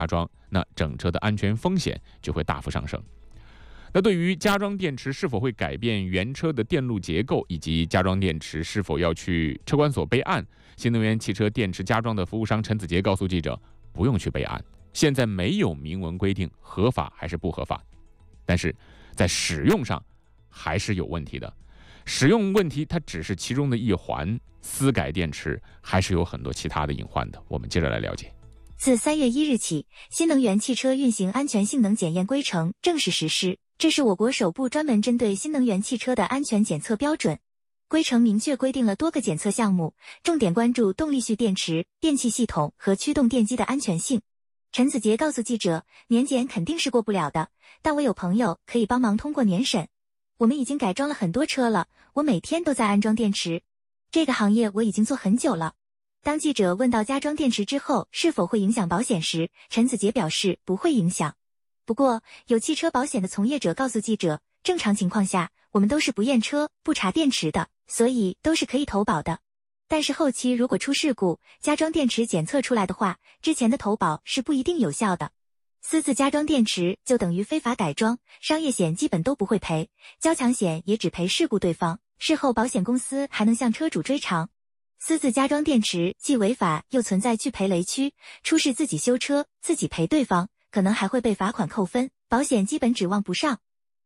装，那整车的安全风险就会大幅上升。那对于加装电池是否会改变原车的电路结构，以及加装电池是否要去车管所备案，新能源汽车电池加装的服务商陈子杰告诉记者，不用去备案，现在没有明文规定合法还是不合法，但是在使用上还是有问题的。使用问题它只是其中的一环，私改电池还是有很多其他的隐患的。我们接着来了解。 自3月1日起，新能源汽车运行安全性能检验规程正式实施。这是我国首部专门针对新能源汽车的安全检测标准。规程明确规定了多个检测项目，重点关注动力蓄电池、电气系统和驱动电机的安全性。陈子杰告诉记者，年检肯定是过不了的，但我有朋友可以帮忙通过年审。我们已经改装了很多车了，我每天都在安装电池。这个行业我已经做很久了。当记者问到加装电池之后是否会影响保险时，陈子杰表示不会影响。不过，有汽车保险的从业者告诉记者，正常情况下，我们都是不验车、不查电池的，所以都是可以投保的。但是后期如果出事故，加装电池检测出来的话，之前的投保是不一定有效的。私自加装电池就等于非法改装，商业险基本都不会赔，交强险也只赔事故对方，事后保险公司还能向车主追偿。私自加装电池既违法又存在拒赔雷区，出事自己修车，自己赔对方，可能还会被罚款扣分，保险基本指望不上。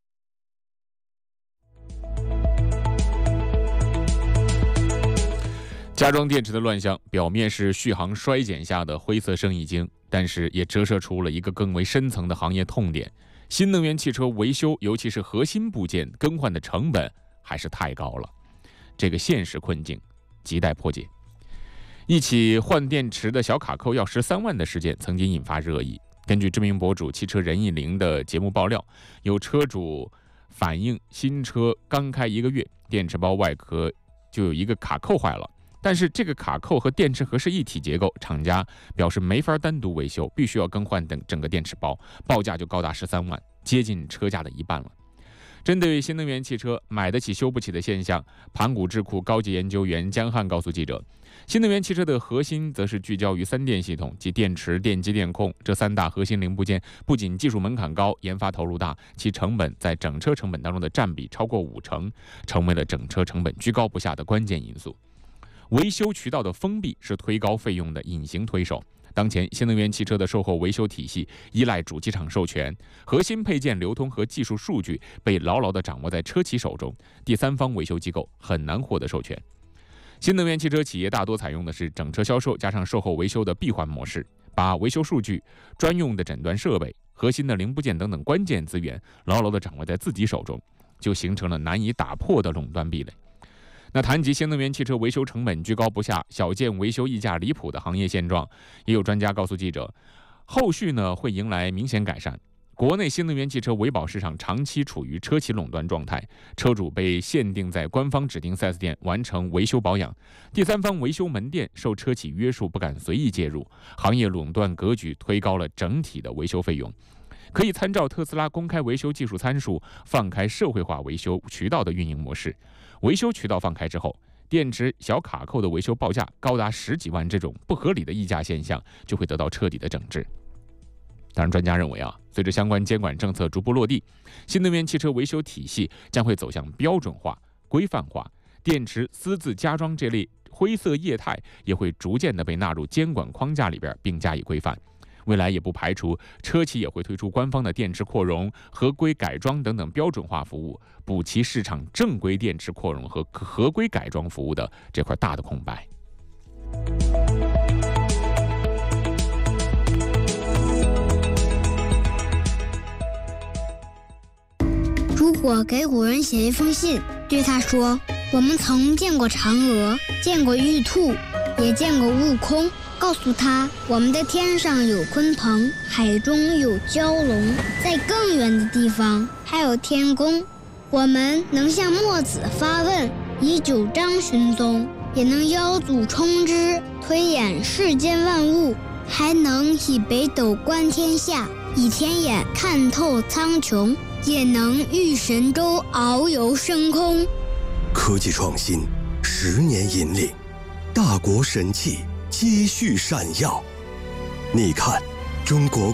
加装电池的乱象，表面是续航衰减下的灰色生意经，但是也折射出了一个更为深层的行业痛点：新能源汽车维修，尤其是核心部件更换的成本还是太高了。这个现实困境亟待破解。一起换电池的小卡扣要13万的事件曾经引发热议。根据知名博主汽车任意灵的节目爆料，有车主反映新车刚开1个月，电池包外壳就有一个卡扣坏了，但是这个卡扣和电池盒是一体结构，厂家表示没法单独维修，必须要更换整个电池包，报价就高达13万，接近车价的一半了。针对新能源汽车买得起修不起的现象，盘古智库高级研究员江汉告诉记者，新能源汽车的核心则是聚焦于3电系统，即电池、电机、电控这3大核心零部件，不仅技术门槛高，研发投入大，其成本在整车成本当中的占比超过50%，成为了整车成本居高不下的关键因素。维修渠道的封闭是推高费用的隐形推手。当前新能源汽车的售后维修体系依赖主机厂授权，核心配件流通和技术数据被牢牢地掌握在车企手中，第三方维修机构很难获得授权。新能源汽车企业大多采用的是整车销售加上售后维修的闭环模式，把维修数据、专用的诊断设备、核心的零部件等等关键资源牢牢地掌握在自己手中，就形成了难以打破的垄断壁垒。那谈及新能源汽车维修成本居高不下、小件维修溢价离谱的行业现状，也有专家告诉记者，后续呢会迎来明显改善。国内新能源汽车维保市场长期处于车企垄断状态，车主被限定在官方指定 4S 店完成维修保养，第三方维修门店受车企约束，不敢随意介入，行业垄断格局推高了整体的维修费用。可以参照特斯拉公开维修技术参数，放开社会化维修渠道的运营模式。维修渠道放开之后，电池小卡扣的维修报价高达10几万，这种不合理的溢价现象就会得到彻底的整治。当然，专家认为随着相关监管政策逐步落地，新能源汽车维修体系将会走向标准化、规范化，电池私自加装这类灰色业态也会逐渐的被纳入监管框架里边，并加以规范。未来也不排除车企也会推出官方的电池扩容、合规改装等等标准化服务，补齐市场正规电池扩容和合规改装服务的这块大的空白。 如果给古人写一封信，对他说，我们曾见过嫦娥，见过玉兔，也见过悟空，告诉他我们的天上有鲲鹏，海中有蛟龙，在更远的地方还有天宫。我们能向墨子发问，以九章寻踪，也能邀祖冲之，推演世间万物，还能以北斗观天下，以天眼看透苍穹，也能御神州遨游深空。 科技创新10年引领，大国神器接续闪耀。你看， 中国